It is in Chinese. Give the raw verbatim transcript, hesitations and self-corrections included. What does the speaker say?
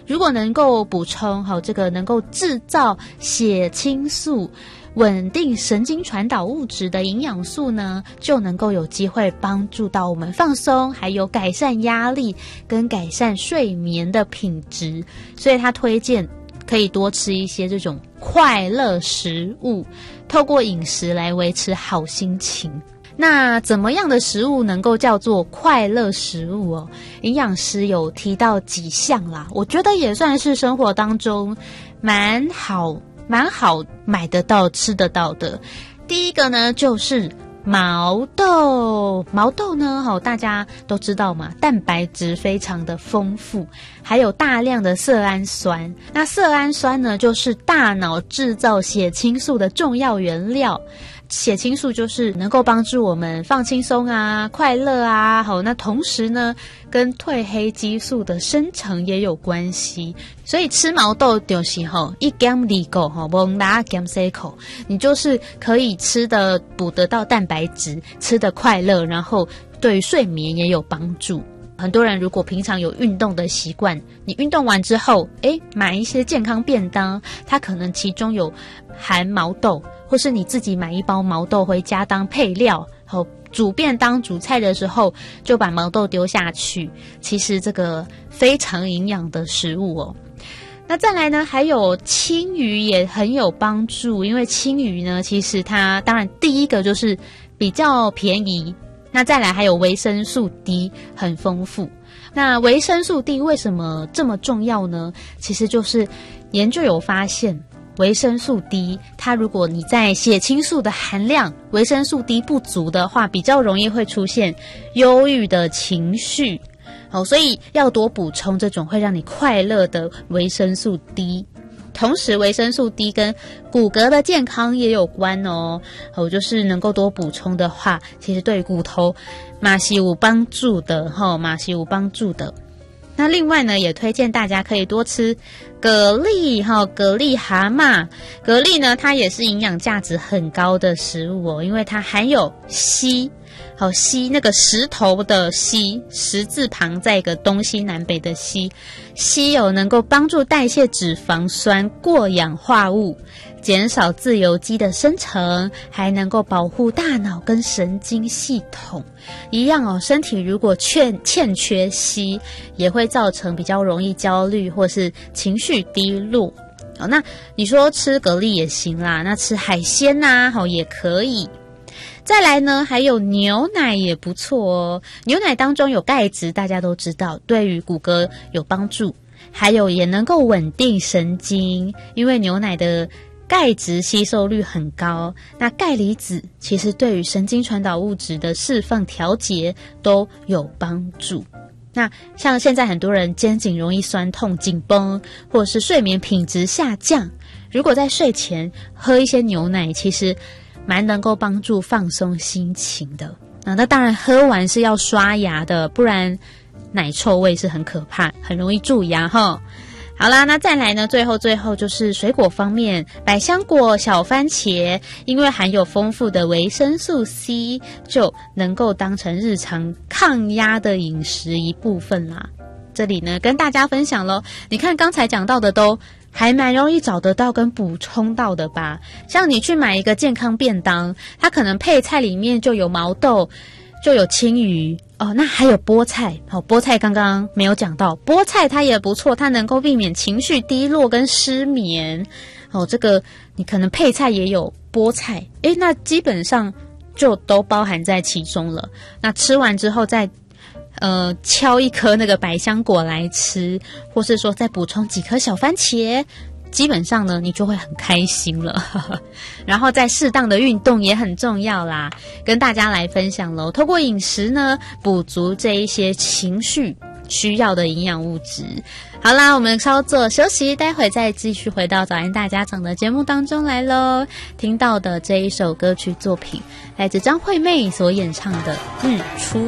如果能够补充好这个能够制造血清素，稳定神经传导物质的营养素呢，就能够有机会帮助到我们放松，还有改善压力跟改善睡眠的品质。所以他推荐可以多吃一些这种快乐食物，透过饮食来维持好心情。那怎么样的食物能够叫做快乐食物哦？营养师有提到几项啦，我觉得也算是生活当中蛮好蛮好买得到吃得到的。第一个呢就是毛豆，毛豆呢好，大家都知道嘛，蛋白质非常的丰富，还有大量的色氨酸。那色氨酸呢就是大脑制造血清素的重要原料。血清素就是能够帮助我们放轻松啊、快乐啊，好，那同时呢，跟褪黑激素的生成也有关系。所以吃毛豆就是吼一减二口吼，不拿减三口，你就是可以吃的补得到蛋白质，吃的快乐，然后对于睡眠也有帮助。很多人如果平常有运动的习惯，你运动完之后，诶，买一些健康便当，它可能其中有含毛豆，或是你自己买一包毛豆回家当配料，好，煮便当煮菜的时候就把毛豆丢下去，其实这个非常营养的食物哦。那再来呢，还有青鱼也很有帮助，因为青鱼呢，其实它当然第一个就是比较便宜，那再来还有维生素 D 很丰富。那维生素 D 为什么这么重要呢？其实就是研究有发现，维生素 D 它如果你在血清素的含量维生素 D 不足的话，比较容易会出现忧郁的情绪。好，所以要多补充这种会让你快乐的维生素 D。同时维生素 D 跟骨骼的健康也有关哦，好，就是能够多补充的话，其实对骨头嘛是有帮助的齁，嘛是有帮助的。那另外呢，也推荐大家可以多吃蛤蜊齁，蛤蜊蛤蟆。蛤蜊呢，它也是营养价值很高的食物哦，因为它含有硒。好，硒那个石头的硒，石字旁在一个东西南北的西，硒有能够帮助代谢脂肪酸、过氧化物，减少自由基的生成，还能够保护大脑跟神经系统。一样哦，身体如果欠欠缺硒，也会造成比较容易焦虑或是情绪低落。好，那你说吃蛤蜊也行啦，那吃海鲜啊，好也可以。再来呢，还有牛奶也不错哦。牛奶当中有钙质，大家都知道，对于骨骼有帮助，还有也能够稳定神经，因为牛奶的钙质吸收率很高。那钙离子其实对于神经传导物质的释放调节都有帮助。那像现在很多人肩颈容易酸痛、紧绷，或者是睡眠品质下降，如果在睡前喝一些牛奶，其实蛮能够帮助放松心情的。啊，那当然喝完是要刷牙的，不然奶臭味是很可怕，很容易蛀牙齁。好啦，那再来呢，最后最后就是水果方面，百香果、小番茄，因为含有丰富的维生素 C， 就能够当成日常抗压的饮食一部分啦。这里呢跟大家分享咯，你看刚才讲到的都还蛮容易找得到跟补充到的吧。像你去买一个健康便当，它可能配菜里面就有毛豆，就有青鱼哦，那还有菠菜。好，菠菜刚刚没有讲到，菠菜它也不错，它能够避免情绪低落跟失眠。哦，这个你可能配菜也有菠菜，诶，那基本上就都包含在其中了。那吃完之后再呃，敲一颗那个百香果来吃，或是说再补充几颗小番茄，基本上呢你就会很开心了然后再适当的运动也很重要啦，跟大家来分享咯。透过饮食呢补足这一些情绪需要的营养物质。好啦，我们稍作休息，待会再继续回到早安大家长的节目当中来咯。听到的这一首歌曲作品来自张惠妹所演唱的《日出》。